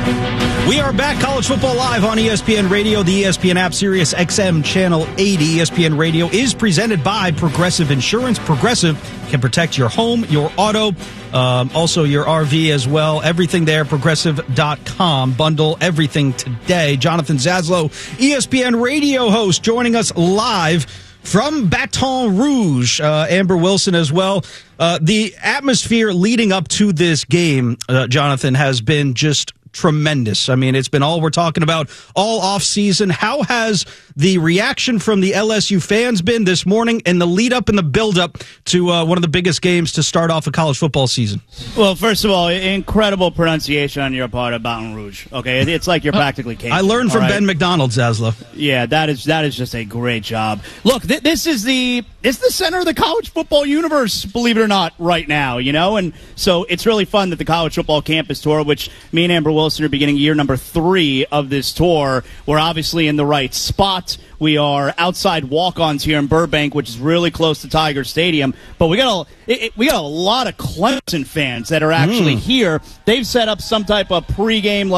We are back, College Football Live on ESPN Radio, the ESPN app, Sirius XM Channel 80. ESPN Radio is presented by Progressive Insurance. Progressive can protect your home, your auto, also your RV as well. Everything there, Progressive.com. Bundle everything today. Jonathan Zaslow, ESPN Radio host, joining us live from Baton Rouge. Amber Wilson as well. The atmosphere leading up to this game, Jonathan, has been just tremendous. I mean, it's been all we're talking about all off season. How has the reaction from the LSU fans been this morning and the lead up and the build up to one of the biggest games to start off a college football season? Well, first of all, incredible pronunciation on your part of Baton Rouge. Okay, it's like you're practically Cajun. I learned from Ben McDonald, Zaslow. Yeah, that is just a great job. Look, this is the center of the college football universe, believe it or not, right now, you know? And so it's really fun that the College Football Campus Tour, which me and Amber Wilson are beginning year number 3 of this tour, we're obviously in the right spot. We are outside walk-ons here in Burbank, which is really close to Tiger Stadium. But we got a lot of Clemson fans that are actually here. They've set up some type of pregame,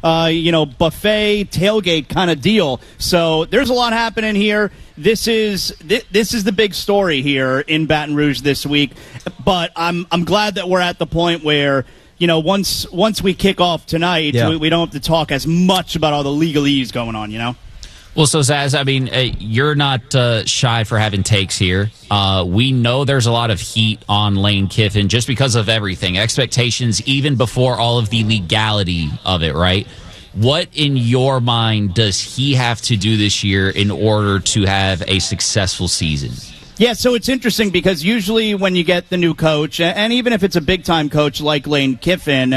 buffet tailgate kind of deal. So there's a lot happening here. This is the big story here in Baton Rouge this week. But I'm glad that we're at the point where, you know, once we kick off tonight, we don't have to talk as much about all the legalese going on, you know? Well, so Zaz, I mean, you're not shy for having takes here. We know there's a lot of heat on Lane Kiffin just because of everything, expectations, even before all of the legality of it, right? What, in your mind, does he have to do this year in order to have a successful season? Yeah, so it's interesting because usually when you get the new coach, and even if it's a big-time coach like Lane Kiffin,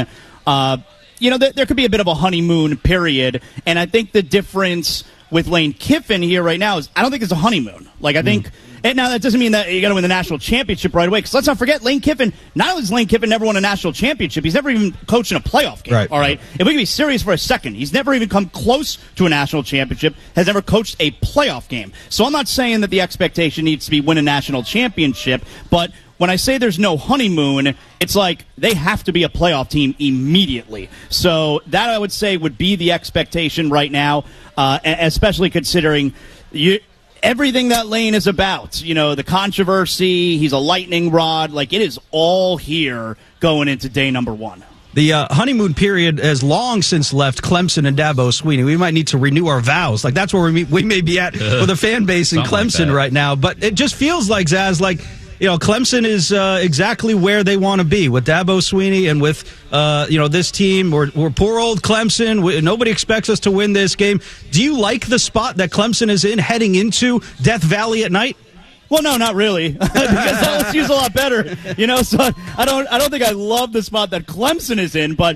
there could be a bit of a honeymoon period. And I think the difference with Lane Kiffin here right now is I don't think it's a honeymoon. Like, I think, and now that doesn't mean that you got to win the national championship right away, because let's not forget, Lane Kiffin, not only has Lane Kiffin never won a national championship, he's never even coached in a playoff game, all right? If we can be serious for a second, he's never even come close to a national championship, has never coached a playoff game. So I'm not saying that the expectation needs to be win a national championship, but when I say there's no honeymoon, it's like they have to be a playoff team immediately. So that, I would say, would be the expectation right now, especially considering everything that Lane is about. You know, the controversy, he's a lightning rod. Like, it is all here going into day number 1. The honeymoon period has long since left Clemson and Dabo Swinney. We might need to renew our vows. Like, that's where we may be at with the fan base in Clemson right now. But it just feels like, Zaz, like, you know, Clemson is exactly where they want to be with Dabo Swinney and with, this team. We're poor old Clemson. Nobody expects us to win this game. Do you like the spot that Clemson is in heading into Death Valley at night? Well, no, not really, because LSU's a lot better, you know. So I don't think I love the spot that Clemson is in, but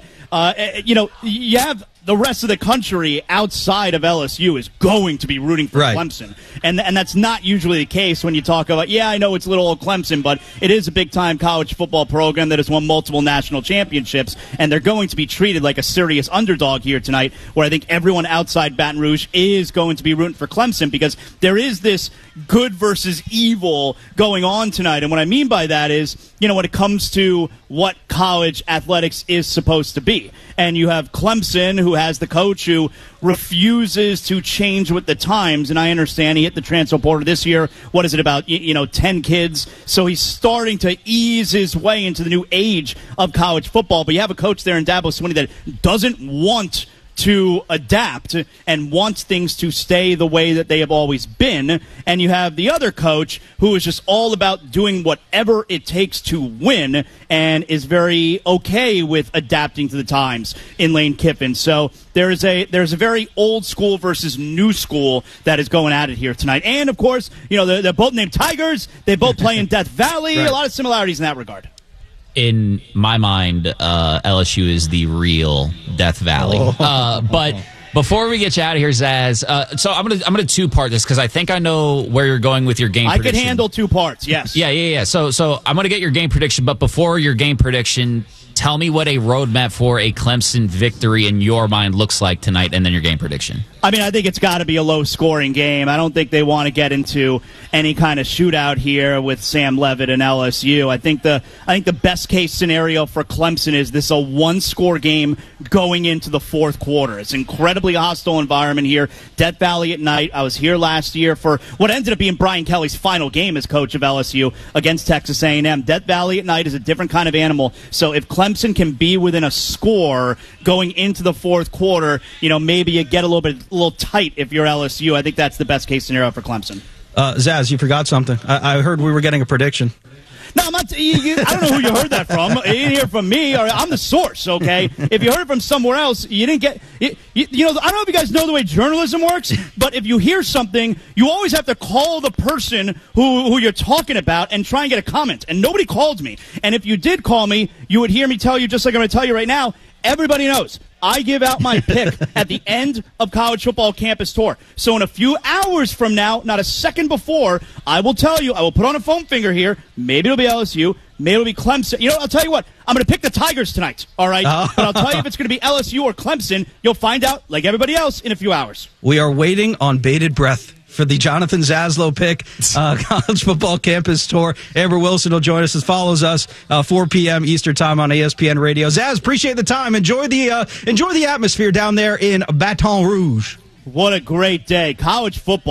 you have the rest of the country outside of LSU is going to be rooting for Clemson. And that's not usually the case when you talk about, I know it's little old Clemson, but it is a big-time college football program that has won multiple national championships, and they're going to be treated like a serious underdog here tonight, where I think everyone outside Baton Rouge is going to be rooting for Clemson, because there is this good versus evil going on tonight. And what I mean by that is, when it comes to what college athletics is supposed to be. And you have Clemson, who has the coach who refuses to change with the times. And I understand he hit the transfer portal this year. What is it, about 10 kids? So he's starting to ease his way into the new age of college football. But you have a coach there in Dabo Swinney that doesn't want to adapt and wants things to stay the way that they have always been. And you have the other coach who is just all about doing whatever it takes to win and is very okay with adapting to the times in Lane Kiffin. So there's a very old school versus new school that is going at it here tonight. And, of course, they're both named Tigers. They both play in Death Valley. A lot of similarities in that regard. In my mind, LSU is the real Death Valley. But before we get you out of here, Zaz, so I'm gonna two-part this because I think I know where you're going with your game prediction. I can handle 2 parts, yes. Yeah. So I'm gonna get your game prediction, but before your game prediction, Tell me what a roadmap for a Clemson victory in your mind looks like tonight, and then your game prediction. I mean, I think it's got to be a low-scoring game. I don't think they want to get into any kind of shootout here with Sam Levitt and LSU. I think the best-case scenario for Clemson is this a one-score game going into the fourth quarter. It's an incredibly hostile environment here. Death Valley at night. I was here last year for what ended up being Brian Kelly's final game as coach of LSU against Texas A&M. Death Valley at night is a different kind of animal. So if Clemson can be within a score going into the fourth quarter, maybe you get a little tight if you're LSU. I think that's the best case scenario for Clemson. Zaz, you forgot something. I heard we were getting a prediction. No, I'm not. I don't know who you heard that from. You didn't hear it from me, or I'm the source. Okay, if you heard it from somewhere else, you didn't get. I don't know if you guys know the way journalism works, but if you hear something, you always have to call the person who you're talking about and try and get a comment. And nobody called me. And if you did call me, you would hear me tell you just like I'm going to tell you right now. Everybody knows I give out my pick at the end of College Football Campus Tour. So in a few hours from now, not a second before, I will tell you, I will put on a foam finger here. Maybe it'll be LSU. Maybe it'll be Clemson. I'll tell you what. I'm going to pick the Tigers tonight, all right? But I'll tell you if it's going to be LSU or Clemson. You'll find out, like everybody else, in a few hours. We are waiting on bated breath for the Jonathan Zaslow pick, College Football Campus Tour. Amber Wilson will join us as follows us 4 p.m. Eastern Time on ESPN Radio. Zaz, appreciate the time. Enjoy the atmosphere down there in Baton Rouge. What a great day. College football.